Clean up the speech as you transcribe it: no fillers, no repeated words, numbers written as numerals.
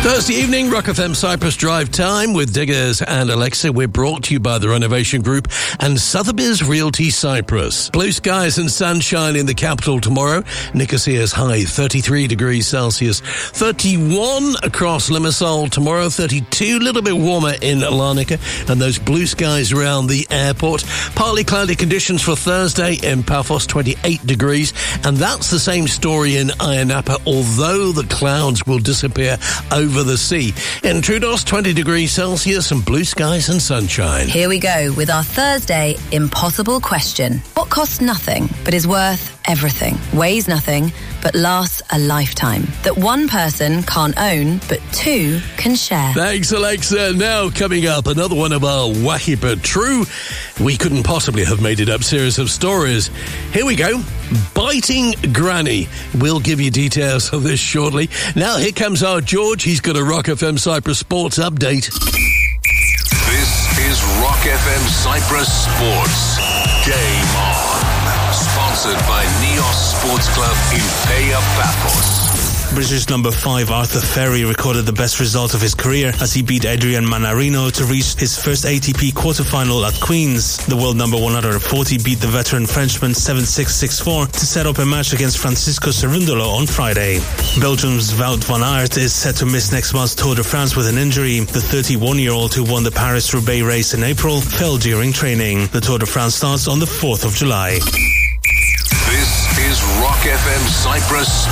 Thursday evening, Rock FM Cyprus Drive Time with Diggers and Alexa. We're brought to you by the Renovation Group and Sotheby's Realty Cyprus. Blue skies and sunshine in the capital tomorrow. Nicosia's high 33 degrees Celsius, 31 across Limassol tomorrow, 32, a little bit warmer in Larnaca, and those blue skies around the airport. Partly cloudy conditions for Thursday in Paphos, 28 degrees, and that's the same story in Ayia Napa, although the clouds will disappear over the sea. In Troodos, 20 degrees Celsius and blue skies and sunshine. Here we go with our Thursday impossible question. What costs nothing but is worth everything, weighs nothing but lasts a lifetime, that one person can't own but two can share? Thanks, Alexa. Now coming up, another one of our wacky but true, we couldn't possibly have made it up series of stories. Here we go. Biting Granny. We'll give you details of this shortly. Now here comes our George. He's got a Rock FM Cyprus Sports update. This is Rock FM Cyprus Sports. Game on. Sponsored by Neos Sports Club in Paya Paphos. British number 5 Arthur Ferry recorded the best result of his career as he beat Adrian Manarino to reach his first ATP quarterfinal at Queen's. The world number 140 beat the veteran Frenchman 7-6, 6-4 to set up a match against Francisco Cerundolo on Friday. Belgium's Wout van Aert is set to miss next month's Tour de France with an injury. The 31-year-old who won the Paris-Roubaix race in April fell during training. The Tour de France starts on the 4th of July. This is Rock FM Cyprus